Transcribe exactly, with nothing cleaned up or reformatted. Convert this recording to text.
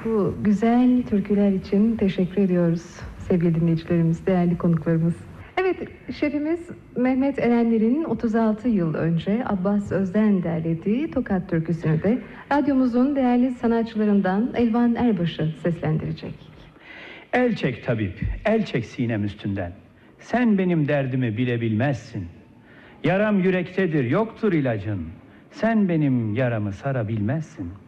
Bu güzel türküler için teşekkür ediyoruz sevgili dinleyicilerimiz, değerli konuklarımız. Evet, şefimiz Mehmet Erenler'in otuz altı yıl önce Abbas Özden derlediği Tokat türküsünü de radyomuzun değerli sanatçılarından Elvan Erbaş'ı seslendirecek. El çek tabip, el çek sinem üstünden. Sen benim derdimi bilebilmezsin. Yaram yürektedir, yoktur ilacın. Sen benim yaramı sarabilmezsin.